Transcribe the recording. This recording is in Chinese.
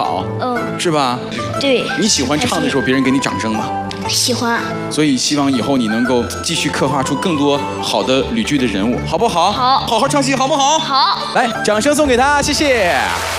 好，是吧？ 对。 你喜欢唱的时候，别人给你掌声吗？ 喜欢。 所以希望以后你能够继续刻画出更多好的吕剧的人物，好不好？ 好。 好好唱戏，好不好？ 好。 来，掌声送给他，谢谢。